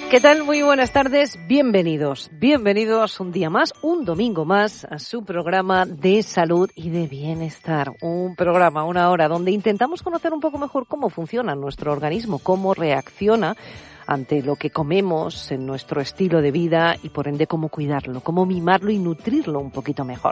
¿Qué tal? Muy buenas tardes. Bienvenidos un día más, un domingo más a su programa de salud y de bienestar. Un programa, una hora, donde intentamos conocer un poco mejor cómo funciona nuestro organismo, cómo reacciona ante lo que comemos, en nuestro estilo de vida y por ende cómo cuidarlo, cómo mimarlo y nutrirlo un poquito mejor.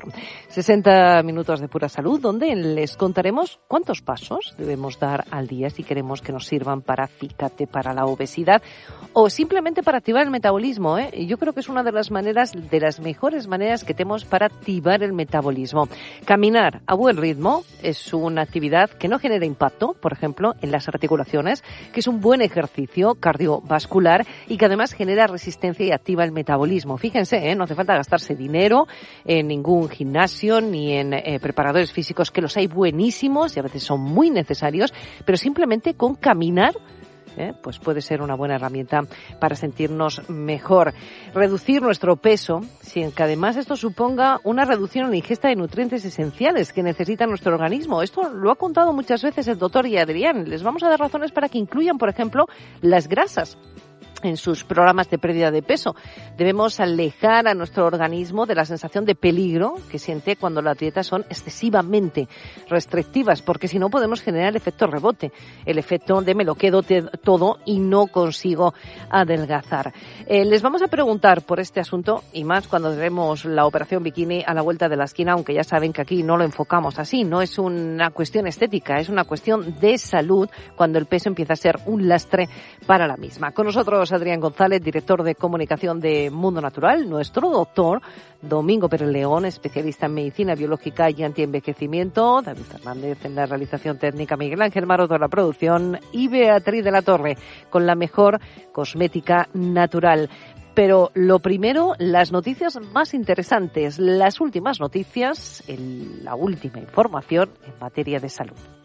60 minutos de pura salud donde les contaremos cuántos pasos debemos dar al día si queremos que nos sirvan para, fíjate, para la obesidad o simplemente para activar el metabolismo, ¿eh? Y yo creo que es una de las mejores maneras que tenemos para activar el metabolismo. Caminar a buen ritmo es una actividad que no genera impacto, por ejemplo, en las articulaciones, que es un buen ejercicio cardiovascular y que además genera resistencia y activa el metabolismo. Fíjense, no hace falta gastarse dinero en ningún gimnasio ni en preparadores físicos, que los hay buenísimos y a veces son muy necesarios, pero simplemente con caminar pues puede ser una buena herramienta para sentirnos mejor. Reducir nuestro peso, sin que además esto suponga una reducción en la ingesta de nutrientes esenciales que necesita nuestro organismo. Esto lo ha contado muchas veces el doctor Adrián. Les vamos a dar razones para que incluyan, por ejemplo, las grasas en sus programas de pérdida de peso. Debemos alejar a nuestro organismo de la sensación de peligro que siente cuando las dietas son excesivamente restrictivas, porque si no podemos generar el efecto rebote, el efecto de me lo quedo todo y no consigo adelgazar. Les vamos a preguntar por este asunto y más cuando tenemos la operación bikini a la vuelta de la esquina, aunque ya saben que aquí no lo enfocamos así, no es una cuestión estética, es una cuestión de salud cuando el peso empieza a ser un lastre para la misma. Con nosotros Adrián González, director de comunicación de Mundo Natural, nuestro doctor Domingo Pérez León, especialista en medicina biológica y antienvejecimiento, David Fernández en la realización técnica, Miguel Ángel Maroto en la producción y Beatriz de la Torre con la mejor cosmética natural. Pero lo primero, las noticias más interesantes, las últimas noticias, la última información en materia de salud.